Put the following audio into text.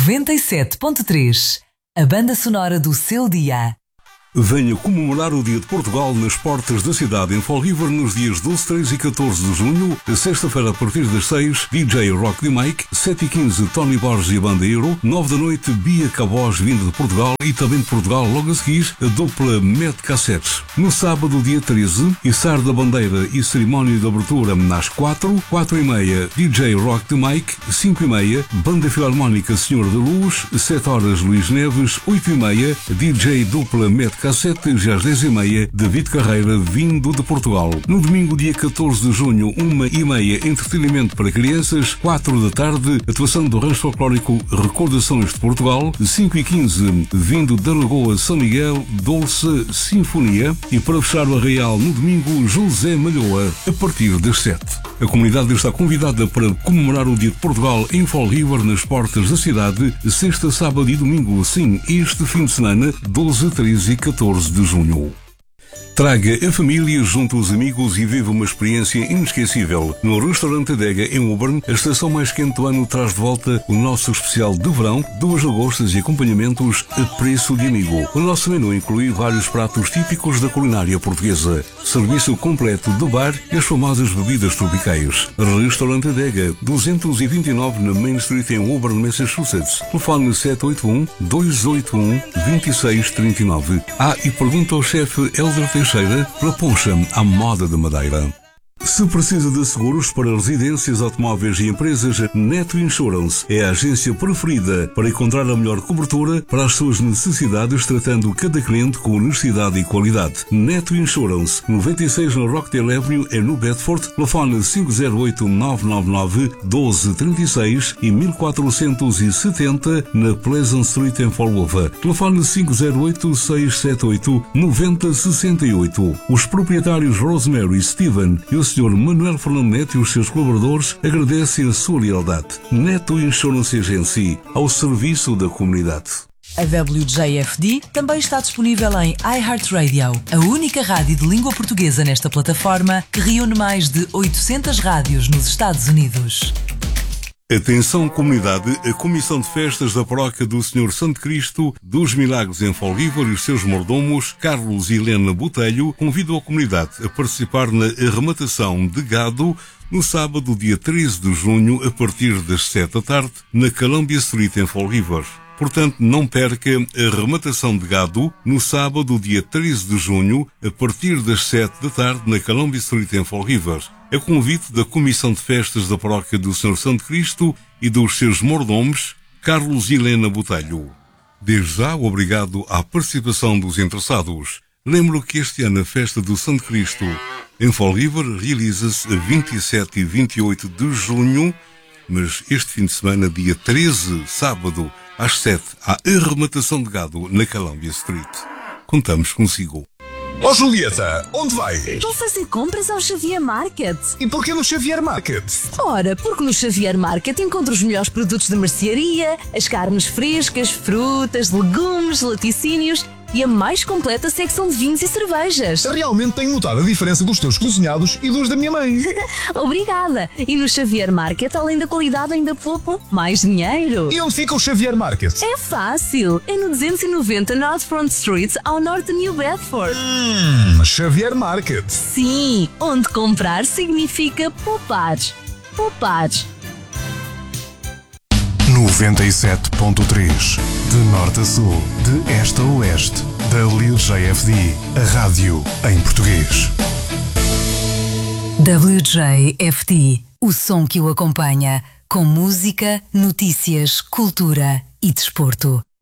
97.3, a banda sonora do seu dia. Venha comemorar o Dia de Portugal nas portas da cidade em Fall River nos dias 12, 13 e 14 de junho. Sexta-feira a partir das 6, DJ Rock the Mike, 7h15 Tony Borges e a banda Euro, 9 da noite Bia Cabós vinda de Portugal e também de Portugal logo a seguir a dupla Met Cassettes. No sábado dia 13, içar da bandeira e cerimónia de abertura às 4, 4h30 DJ Rock the Mike, 5h30 Banda Filarmónica Senhor da Luz, 7 horas Luís Neves, 8h30 DJ dupla Met Cassettes e às 10h30 David Carreira vindo de Portugal. No domingo dia 14 de junho, 1h30 entretenimento para crianças, 4 da tarde atuação do rancho folclórico Recordações de Portugal, 5h15 vindo da Lagoa São Miguel, Dolce Sinfonia e para fechar o arraial no domingo José Malhoa a partir das 7. A comunidade está convidada para comemorar o Dia de Portugal em Fall River nas portas da cidade, sexta, sábado e domingo, sim, este fim de semana, 12, 13 e 14 de junho. Traga a família junto aos amigos e viva uma experiência inesquecível. No Restaurante Adega, em Woburn, a estação mais quente do ano traz de volta o nosso especial de verão, 2 lagostas e acompanhamentos a preço de amigo. O nosso menu inclui vários pratos típicos da culinária portuguesa, serviço completo de bar e as famosas bebidas tropicais. Restaurante Adega, 229 na Main Street em Woburn, Massachusetts. Telefone 781-281-2639. E pergunta ao chefe Helder Teixeira pela poncha à moda de Madeira. Se precisa de seguros para residências, automóveis e empresas, Neto Insurance é a agência preferida para encontrar a melhor cobertura para as suas necessidades, tratando cada cliente com honestidade e qualidade. Neto Insurance, 96 na Rockdale Avenue, é no Bedford. Telefone 508-999-1236 e 1470 na Pleasant Street em Fall River. Telefone 508-678-9068. Os proprietários Rosemary, Steven e o Sr. Manuel Fernando Neto e os seus colaboradores agradecem a sua lealdade. Neto Insurance Agency, ao serviço da comunidade. A WJFD também está disponível em iHeartRadio, a única rádio de língua portuguesa nesta plataforma que reúne mais de 800 rádios nos Estados Unidos. Atenção comunidade, a Comissão de Festas da Paróquia do Senhor Santo Cristo dos Milagres em Fall River e os seus mordomos, Carlos e Helena Botelho, convidam a comunidade a participar na arrematação de gado no sábado, dia 13 de junho, a partir das 7 da tarde, na Columbia Street em Fall River. Portanto, não perca a arrematação de gado no sábado, dia 13 de junho, a partir das 7 da tarde, na Columbia Street em Fall River. É convite da Comissão de Festas da Paróquia do Senhor Santo Cristo e dos seus mordomos, Carlos e Helena Botelho. Desde já, obrigado à participação dos interessados. Lembro que este ano a Festa do Santo Cristo em Fall River realiza-se a 27 e 28 de junho, mas este fim de semana, dia 13, sábado, às 7, há arrematação de gado na Columbia Street. Contamos consigo. Ó Julieta, onde vai? Vou fazer compras ao Xavier Market. E porquê no Xavier Market? Ora, porque no Xavier Market encontro os melhores produtos de mercearia, as carnes frescas, frutas, legumes, laticínios e a mais completa secção de vinhos e cervejas. Realmente tenho notado a diferença dos teus cozinhados e dos da minha mãe. Obrigada. E no Xavier Market, além da qualidade, ainda poupo mais dinheiro. E onde fica o Xavier Market? É fácil. É no 290 North Front Street, ao norte de New Bedford. Xavier Market. Sim, onde comprar significa poupar. Poupar. 97.3, de norte a sul, de este a oeste, WJFD, a rádio em português. WJFD, o som que o acompanha, com música, notícias, cultura e desporto.